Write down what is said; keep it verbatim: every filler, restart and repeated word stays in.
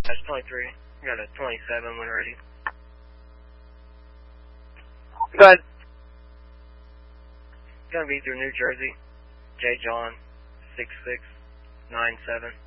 That's twenty-three. We got a twenty-seven when ready. Go ahead. Gonna be through New Jersey. J. John, six six nine seven.